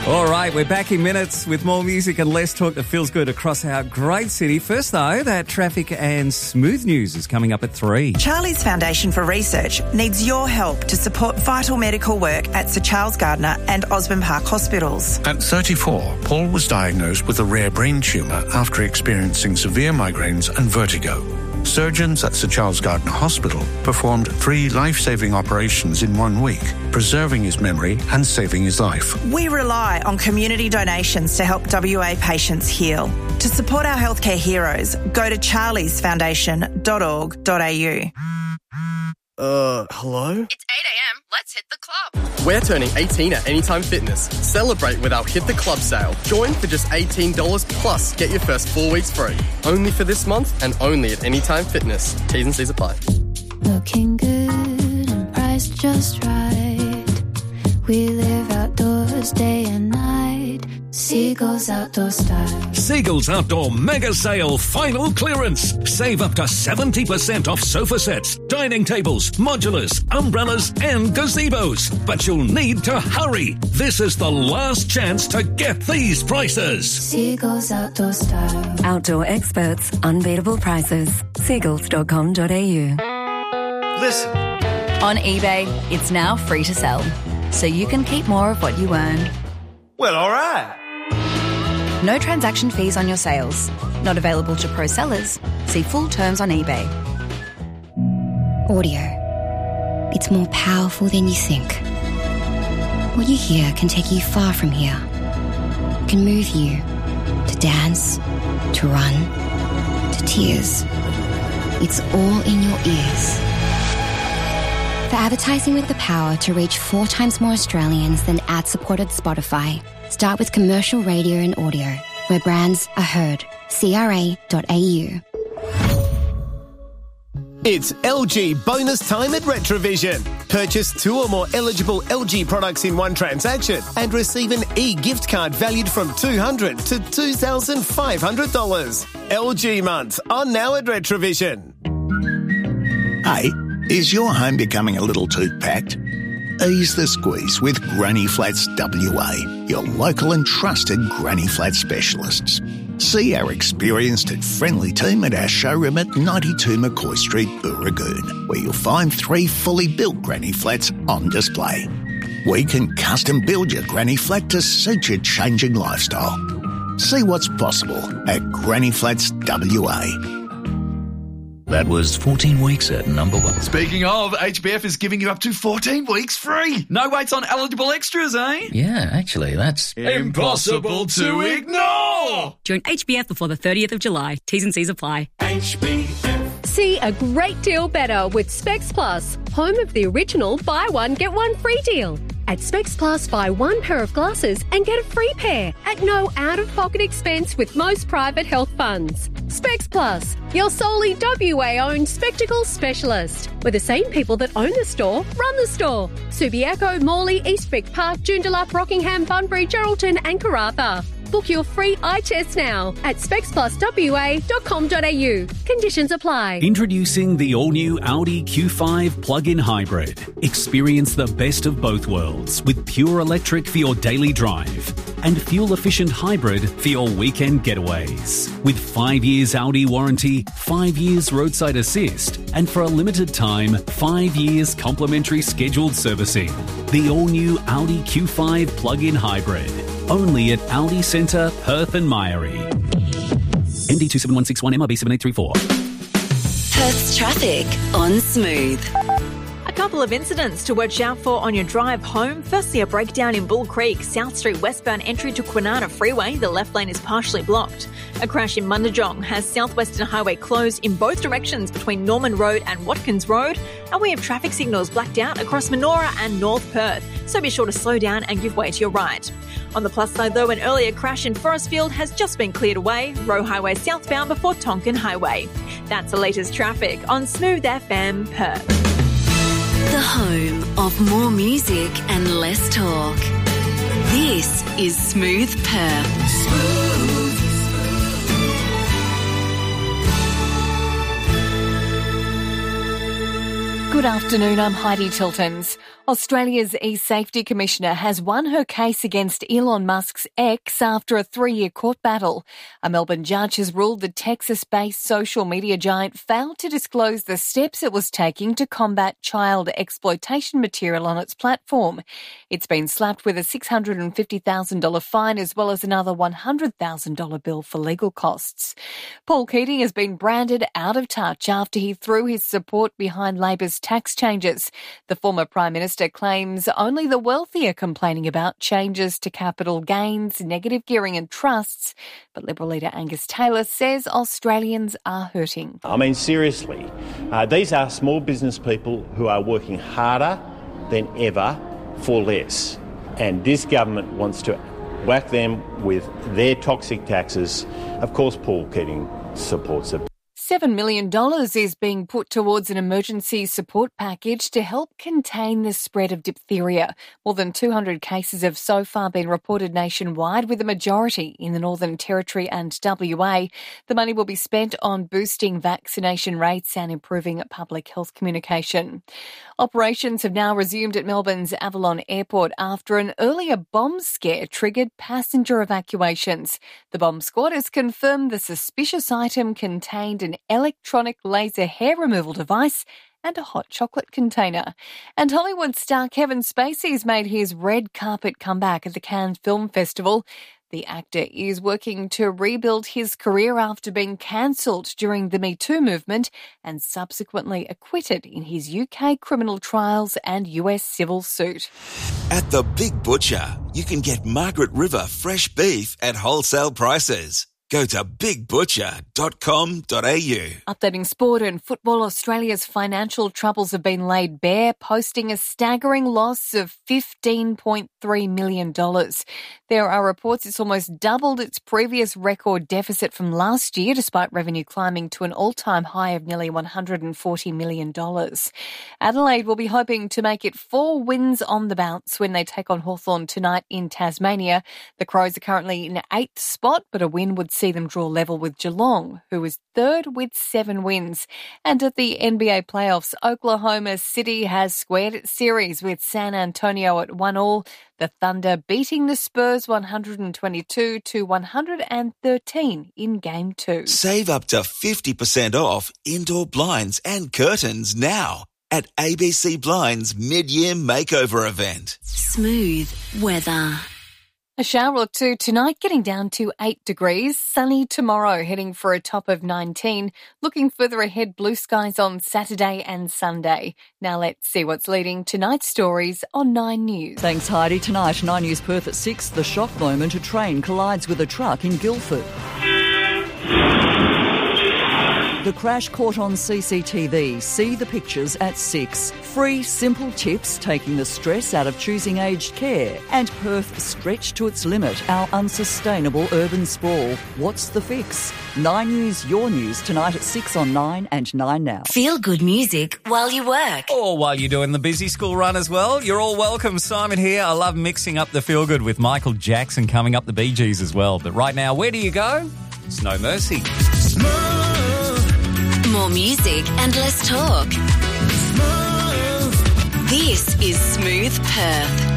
All right, we're back in minutes with more music and less talk that feels good across our great city. First, though, that traffic and smooth news is coming up at 3. Charlie's Foundation for Research needs your help to support vital medical work at Sir Charles Gardner and Osborne Park hospitals. At 34, Paul was diagnosed with a rare brain tumour after experiencing severe migraines and vertigo. Surgeons at Sir Charles Gardner Hospital performed 3 life-saving operations in 1 week, preserving his memory and saving his life. We rely on community donations to help WA patients heal. To support our healthcare heroes, go to charliesfoundation.org.au. Hello? It's 8 a.m. Let's hit the club. We're turning 18 at Anytime Fitness. Celebrate with our Hit the Club sale. Join for just $18 plus get your first 4 weeks free. Only for this month and only at Anytime Fitness. T's and C's apply. Looking good and priced just right. We live outdoors day and night. Seagulls Outdoor Style. Seagulls Outdoor Mega Sale Final Clearance. Save up to 70% off sofa sets, dining tables, modulars, umbrellas and gazebos. But you'll need to hurry. This is the last chance to get these prices. Seagulls Outdoor Style. Outdoor experts, unbeatable prices. Seagulls.com.au. Listen. On eBay, it's now free to sell, so you can keep more of what you earn. Well, all right. No transaction fees on your sales. Not available to pro sellers. See full terms on eBay. Audio. It's more powerful than you think. What you hear can take you far from here. It can move you to dance, to run, to tears. It's all in your ears. For advertising with the power to reach 4 times more Australians than ad-supported Spotify, start with commercial radio and audio, where brands are heard. CRA.au. It's LG bonus time at Retrovision. Purchase 2 or more eligible LG products in one transaction and receive an e-gift card valued from $200 to $2,500. LG month on now at Retrovision. Hey, is your home becoming a little too packed? Ease the squeeze with Granny Flats WA, your local and trusted Granny Flat specialists. See our experienced and friendly team at our showroom at 92 McCoy Street, Booragoon, where you'll find 3 fully built Granny Flats on display. We can custom build your Granny Flat to suit your changing lifestyle. See what's possible at Granny Flats WA. That was 14 weeks at number 1. Speaking of, HBF is giving you up to 14 weeks free. No waits on eligible extras, eh? Yeah, actually, that's impossible to ignore. Join HBF before the 30th of July. T's and C's apply. HBF. See a great deal better with Specs Plus, home of the original buy one, get one free deal. At Specs Plus, buy 1 pair of glasses and get a free pair at no out-of-pocket expense with most private health funds. Specs Plus, your solely WA-owned spectacles specialist, where the same people that own the store run the store. Subiaco, Morley, Eastvic Park, Joondalup, Rockingham, Bunbury, Geraldton and Karratha. Book your free eye test now at specspluswa.com.au. Conditions apply. Introducing the all-new Audi Q5 plug-in hybrid. Experience the best of both worlds with pure electric for your daily drive and fuel-efficient hybrid for your weekend getaways. With 5 years Audi warranty, 5 years roadside assist, and for a limited time, 5 years complimentary scheduled servicing. The all-new Audi Q5 plug-in hybrid. Only at Audi Centre, Perth and Myrie. MD 27161 MRB 7834. Perth's traffic on Smooth. A couple of incidents to watch out for on your drive home. Firstly, a breakdown in Bull Creek, South Street westbound entry to Kwinana Freeway. The left lane is partially blocked. A crash in Mundajong has Southwestern Highway closed in both directions between Norman Road and Watkins Road. And we have traffic signals blacked out across Menora and North Perth, so be sure to slow down and give way to your right. On the plus side though, an earlier crash in Forestfield has just been cleared away, Roe Highway southbound before Tonkin Highway. That's the latest traffic on Smooth FM Perth. The home of more music and less talk. This is Smooth Perth. Smooth. Good afternoon, I'm Heidi Tiltons. Australia's e-safety commissioner has won her case against Elon Musk's ex after a 3-year court battle. A Melbourne judge has ruled the Texas-based social media giant failed to disclose the steps it was taking to combat child exploitation material on its platform. It's been slapped with a $650,000 fine as well as another $100,000 bill for legal costs. Paul Keating has been branded out of touch after he threw his support behind Labor's tax changes. The former Prime Minister claims only the wealthy are complaining about changes to capital gains, negative gearing and trusts, but Liberal leader Angus Taylor says Australians are hurting. I mean, seriously, these are small business people who are working harder than ever for less, and this government wants to whack them with their toxic taxes. Of course, Paul Keating supports it. $7 million is being put towards an emergency support package to help contain the spread of diphtheria. More than 200 cases have so far been reported nationwide, with a majority in the Northern Territory and WA. The money will be spent on boosting vaccination rates and improving public health communication. Operations have now resumed at Melbourne's Avalon Airport after an earlier bomb scare triggered passenger evacuations. The bomb squad has confirmed the suspicious item contained an electronic laser hair removal device and a hot chocolate container. And Hollywood star Kevin Spacey has made his red carpet comeback at the Cannes Film Festival. The actor is working to rebuild his career after being cancelled during the Me Too movement and subsequently acquitted in his UK criminal trials and US civil suit. At The Big Butcher, you can get Margaret River fresh beef at wholesale prices. Go to bigbutcher.com.au. Updating sport and football, Australia's financial troubles have been laid bare, posting a staggering loss of $15.3 million. There are reports it's almost doubled its previous record deficit from last year, despite revenue climbing to an all-time high of nearly $140 million. Adelaide will be hoping to make it 4 wins on the bounce when they take on Hawthorn tonight in Tasmania. The Crows are currently in 8th spot, but a win would see them draw level with Geelong, who is 3rd with 7 wins. And at the NBA playoffs, Oklahoma City has squared its series with San Antonio at 1-1. The Thunder beating the Spurs 122-113 in Game 2. Save up to 50% off indoor blinds and curtains now at ABC Blinds mid-year makeover event. Smooth weather. A shower or two tonight, getting down to 8 degrees. Sunny tomorrow, heading for a top of 19. Looking further ahead, blue skies on Saturday and Sunday. Now let's see what's leading tonight's stories on 9 News. Thanks, Heidi. Tonight, 9 News Perth at 6. The shock moment, a train collides with a truck in Guildford. The crash caught on CCTV. See the pictures at 6. Free, simple tips taking the stress out of choosing aged care. And Perth stretched to its limit, our unsustainable urban sprawl. What's the fix? 9 News, your news, tonight at 6 on 9 and 9 Now. Feel good music while you work. Or while you're doing the busy school run as well. You're all welcome. Simon here. I love mixing up the feel good with Michael Jackson coming up the Bee Gees as well. But right now, where do you go? It's No Mercy. More music and less talk. This is Smooth Perth.